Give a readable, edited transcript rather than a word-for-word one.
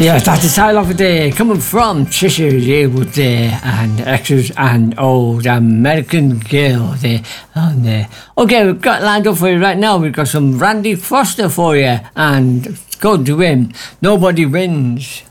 Yes, that's the title of the day, coming from Cheshire Yearwood Day and extras and old American Girl Day on there. Okay, we've got lined up for you right now. We've got some Randy Foster for you, and it's going to him. Nobody Wins.